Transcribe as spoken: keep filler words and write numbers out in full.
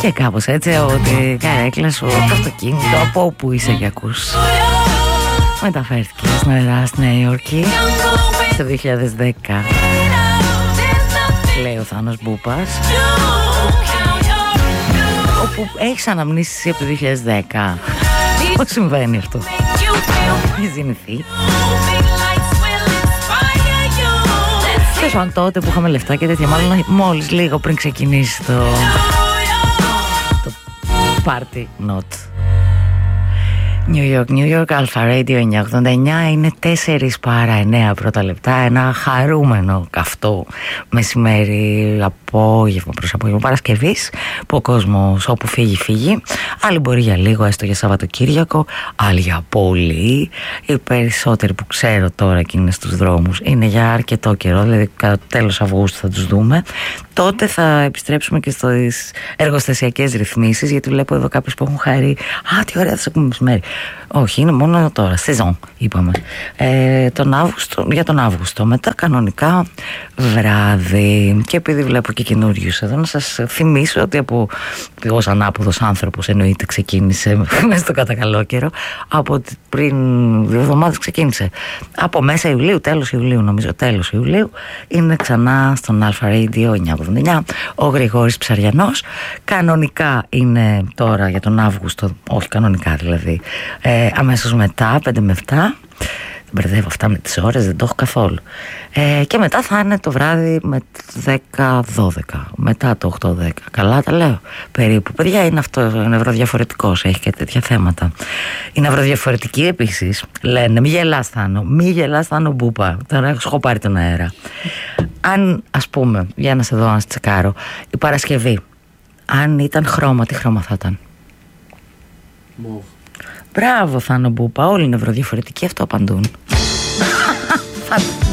Και κάπως έτσι ότι καρέκλα σου, το αυτοκίνητο, από όπου είσαι και ακούς, μεταφέρθηκε στην αερά στη Νέα Υόρκη το δύο χιλιάδες δέκα. Λέει ο Θάνος Μπούπας, όπου έχεις αναμνήσεις από το δύο χιλιάδες δέκα. Πώς συμβαίνει αυτό? Έχεις γεννηθεί? Θες αν τότε που είχαμε λεφτά και τέτοια, μάλλον μόλις λίγο πριν ξεκινήσει το το party not. New York, New York, Alpha Radio εννιακόσια ογδόντα εννιά. Είναι τέσσερις παρά εννέα πρώτα λεπτά. Ένα χαρούμενο καυτό μεσημέρι, απόγευμα προς απόγευμα Παρασκευής, που ο κόσμος όπου φύγει φύγει. Άλλοι μπορεί για λίγο, έστω για Σαββατοκύριακο, άλλοι για πολύ. Οι περισσότεροι που ξέρω τώρα και είναι στους δρόμους είναι για αρκετό καιρό, δηλαδή κατά το τέλος Αυγούστου θα τους δούμε. Τότε θα επιστρέψουμε και στις εργοστασιακές ρυθμίσεις, γιατί βλέπω εδώ κάποιους που έχουν χαρεί. Α, τι ωραία, θα σε ακούμε μεσημέρι. Όχι, είναι μόνο τώρα, σεζόν είπαμε. Ε, τον Αύγουστο, για τον Αύγουστο. Μετά κανονικά βράδυ. Και επειδή βλέπω και καινούριους εδώ, να σας θυμίσω ότι από ως ανάποδος άνθρωπος εννοείται ξεκίνησε μέσα στο κατακαλό καιρό. Από πριν δύο εβδομάδες ξεκίνησε. Από μέσα Ιουλίου, τέλος Ιουλίου νομίζω, τέλος Ιουλίου, είναι ξανά στον Alpha Radio εννιακόσια ογδόντα εννιά ο Γρηγόρης Ψαριανός. Κανονικά είναι τώρα για τον Αύγουστο, όχι κανονικά δηλαδή, ε, αμέσως μετά, πέντε με επτά. Μπερδεύω αυτά με τις ώρες, δεν το έχω καθόλου. Ε, και μετά θα είναι το βράδυ με δέκα δώδεκα, μετά το οκτώ δέκα. Καλά τα λέω περίπου. Παιδιά, είναι αυτό, είναι νευροδιαφορετικός, έχει και τέτοια θέματα. Η νευροδιαφορετική επίσης λένε, μη γελάς Θάνο, μη γελάς Θάνο Μπούπα. Τώρα έχω πάρει τον αέρα. Αν, ας πούμε, για να σε δω να σε τσεκάρω, η Παρασκευή, αν ήταν χρώμα, τι χρώμα θα ήταν? Μοβ. Μπράβο Θάνο Μπούπα, όλοι είναι νευροδιαφορετικοί, αυτό απαντούν.